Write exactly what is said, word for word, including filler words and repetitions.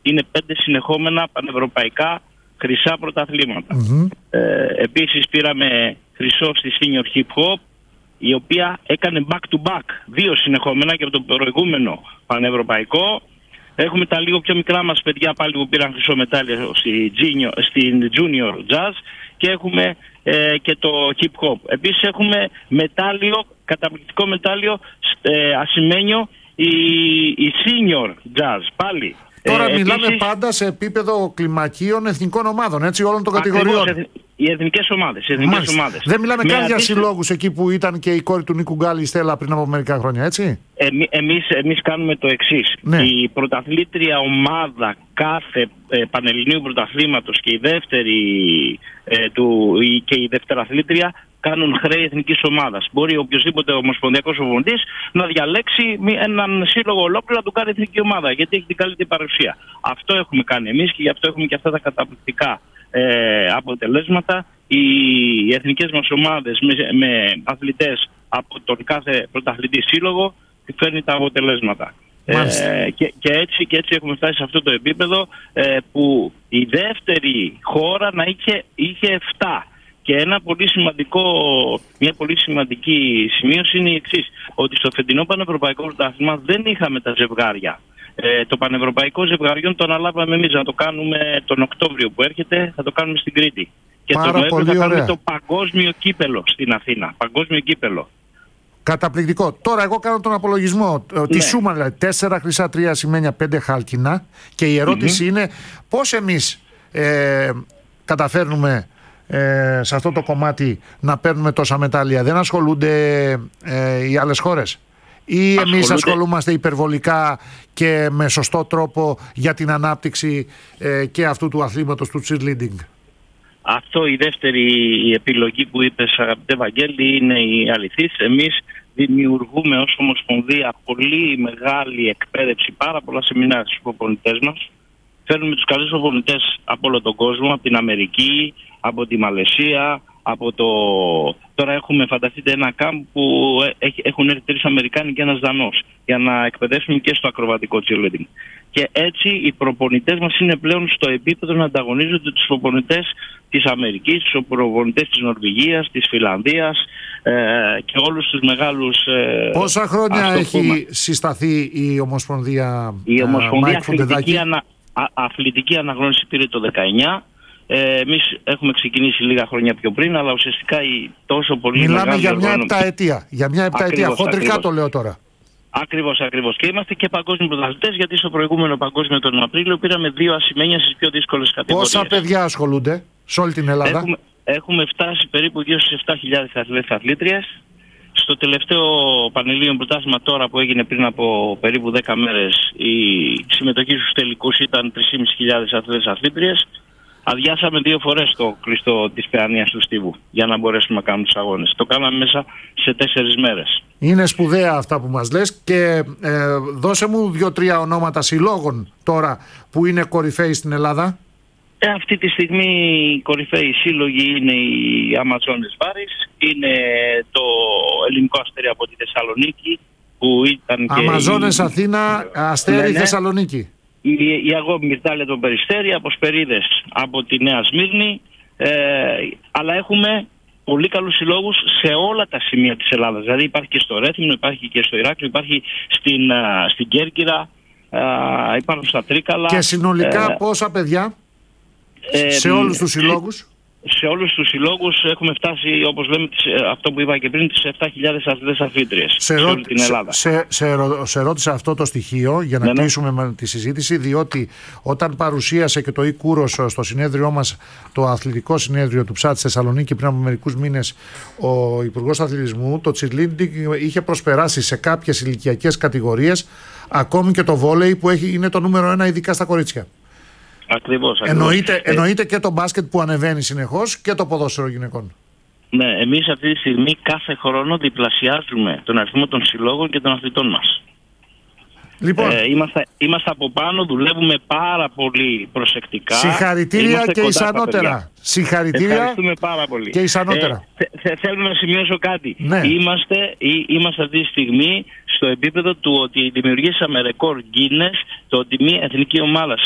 είναι πέντε συνεχόμενα πανευρωπαϊκά χρυσά πρωταθλήματα. Mm-hmm. Ε, επίσης πήραμε χρυσό στη senior hip hop, η οποία έκανε back to back δύο συνεχόμενα και από το προηγούμενο πανευρωπαϊκό. Έχουμε τα λίγο πιο μικρά μας παιδιά πάλι που πήραν χρυσό μετάλλιο στη junior, στην junior jazz και έχουμε ε, και το hip hop. Επίσης έχουμε μετάλλιο, καταπληκτικό μετάλλιο ε, ασημένιο η, η senior jazz πάλι. Τώρα ε, μιλάμε επίσης, πάντα σε επίπεδο κλιμακίων εθνικών ομάδων, έτσι, όλων των κατηγοριών. Οι εθνικές ομάδες. Οι εθνικές ομάδες. Δεν μιλάμε καν για αντίστοιχο... συλλόγους εκεί που ήταν και η κόρη του Νίκου Γκάλη, η Στέλλα, πριν από μερικά χρόνια, έτσι. Εμεί, εμείς, εμείς κάνουμε το εξής. Ναι. Η πρωταθλήτρια ομάδα κάθε ε, πανελληνίου πρωταθλήματος και η δεύτερη ε, του, η, και η δευτεραθλήτρια κάνουν χρέη εθνικής ομάδας. Μπορεί οποιοδήποτε ομοσπονδιακός προπονητής να διαλέξει έναν σύλλογο ολόκληρο να του κάνει εθνική ομάδα, γιατί έχει την καλύτερη παρουσία. Αυτό έχουμε κάνει εμείς και γι' αυτό έχουμε και αυτά τα καταπληκτικά ε, αποτελέσματα. Οι, οι εθνικές μας ομάδες με, με αθλητές από τον κάθε πρωταθλητή σύλλογο φέρνει τα αποτελέσματα. Ε, και, και, έτσι, και έτσι έχουμε φτάσει σε αυτό το επίπεδο ε, που η δεύτερη χώρα να είχε, είχε επτά. Και ένα πολύ σημαντικό, μια πολύ σημαντική σημείωση είναι η εξής, ότι στο φετινό Πανευρωπαϊκό Πρωτάθλημα δεν είχαμε τα ζευγάρια. Ε, το Πανευρωπαϊκό Ζευγαριών το αναλάβαμε εμείς να το κάνουμε τον Οκτώβριο που έρχεται, θα το κάνουμε στην Κρήτη. Και Πάρα τον Νοέμβριο θα κάνουμε το παγκόσμιο κύπελο στην Αθήνα. Παγκόσμιο κύπελο. Καταπληκτικό. Τώρα εγώ κάνω τον απολογισμό. Ναι. Τη σούμα δηλαδή. Τέσσερα χρυσά, τρία ασημένια, πέντε χάλκινα. Και η ερώτηση mm-hmm. είναι πώς εμείς ε, καταφέρνουμε ε, σε αυτό το κομμάτι να παίρνουμε τόσα μετάλλια. Δεν ασχολούνται ε, οι άλλες χώρες? Ή εμείς ασχολούμαστε υπερβολικά και με σωστό τρόπο για την ανάπτυξη ε, και αυτού του αθλήματος του cheerleading? Αυτό η δεύτερη η επιλογή που είπες, αγαπητέ Βαγγέλη, είναι η αληθής. Εμείς δημιουργούμε ως Ομοσπονδία πολύ μεγάλη εκπαίδευση, πάρα πολλά σεμινάρια στους προπονητές μας. Φέρνουμε τους καλούς προπονητές από όλο τον κόσμο, από την Αμερική, από τη Μαλαισία, από το... Τώρα έχουμε, φανταστείτε, ένα κάμπ που έχουν έρθει τρεις Αμερικάνοι και ένας Δανός για να εκπαιδεύσουμε και στο ακροβατικό cheerleading. Και έτσι οι προπονητές μας είναι πλέον στο επίπεδο να ανταγωνίζονται τους προπονητές της Αμερικής, τους προπονητές της Νορβηγίας, της Φιλανδίας ε, και όλους τους μεγάλους... Ε, Πόσα χρόνια έχει συσταθεί η Ομοσπονδία? Η Ομοσπονδία Αθλητική, ανα, α, Αθλητική Αναγνώριση πήρε το δεκαεννιά. Ε, εμείς έχουμε ξεκινήσει λίγα χρόνια πιο πριν, αλλά ουσιαστικά η τόσο πολύ Μιλάμε μεγάλη... για μια επταετία. Για μια επταετία. Χοντρικά το λέω τώρα. Ακριβώς, ακριβώς. Και είμαστε και παγκόσμιοι πρωταθλητές, γιατί στο προηγούμενο παγκόσμιο τον Απρίλιο πήραμε δύο ασημένια στις πιο δύσκολες κατηγορίες. Πόσα παιδιά ασχολούνται σε όλη την Ελλάδα? Έχουμε, έχουμε φτάσει περίπου γύρω στις επτά χιλιάδες αθλητές αθλήτριες. Στο τελευταίο Πανελλήνιο Πρωτάθλημα τώρα που έγινε πριν από περίπου δέκα μέρες, η συμμετοχή στους τελικούς ήταν τρεις χιλιάδες πεντακόσιες αθλητές αθλήτριες. Αδειάσαμε δύο φορές το κλειστό της Παιανίας του Στίβου για να μπορέσουμε να κάνουμε τους αγώνες. Το κάναμε μέσα σε τέσσερις μέρες. Είναι σπουδαία αυτά που μας λες και ε, δώσε μου δύο-τρία ονόματα συλλόγων τώρα που είναι κορυφαίοι στην Ελλάδα. Ε, αυτή τη στιγμή οι κορυφαίοι σύλλογοι είναι οι Αμαζόνες Βάρης, είναι το ελληνικό αστέρι από τη Θεσσαλονίκη που ήταν και... Αμαζόνες η... Αθήνα, αστέρι ναι, ναι. Θεσσαλονίκη. Η, η Αγώμη Μυρτάλια των Περιστέρι, από Σπερίδες από τη Νέα Σμύρνη, ε, αλλά έχουμε πολύ καλούς συλλόγους σε όλα τα σημεία της Ελλάδας. Δηλαδή υπάρχει και στο Ρέθυμνο, υπάρχει και στο Ηράκλειο, υπάρχει στην, uh, στην Κέρκυρα, uh, υπάρχουν στα Τρίκαλα. Και συνολικά ε, πόσα παιδιά ε, σε όλους τους συλλόγους? Σε όλους τους συλλόγους έχουμε φτάσει, όπως λέμε, αυτό που είπα και πριν, τις επτά χιλιάδες αθλητές αθλήτριες σε, σε όλη την Ελλάδα. Σε, σε, σε, σε ρώτησα αυτό το στοιχείο για να ναι, κλείσουμε ναι. με τη συζήτηση, διότι όταν παρουσίασε και το Ικούρος στο συνέδριό μας, το αθλητικό συνέδριο του ΨΑΤ στη Θεσσαλονίκη πριν από μερικούς μήνες, ο Υπουργός Αθλητισμού, το cheerleading είχε προσπεράσει σε κάποιες ηλικιακές κατηγορίες, ακόμη και το βόλεϊ που έχει, είναι το νούμερο ένα ειδικά στα κορίτσια. Ακριβώς, ακριβώς. Εννοείται, ε... εννοείται και το μπάσκετ που ανεβαίνει συνεχώς και το ποδόσφαιρο γυναικών. Ναι, εμείς αυτή τη στιγμή κάθε χρόνο διπλασιάζουμε τον αριθμό των συλλόγων και των αθλητών μας. Λοιπόν, ε, είμαστε, είμαστε από πάνω, δουλεύουμε πάρα πολύ προσεκτικά. Συγχαρητήρια και ισανότερα. Συγχαρητήρια. Ευχαριστούμε πάρα πολύ. Και ισανότερα. Ε, θε, θέλω να σημειώσω κάτι. Ναι. Είμαστε, είμαστε αυτή τη στιγμή στο επίπεδο του ότι δημιουργήσαμε ρεκόρ Guinness, το ότι μια εθνική ομάδα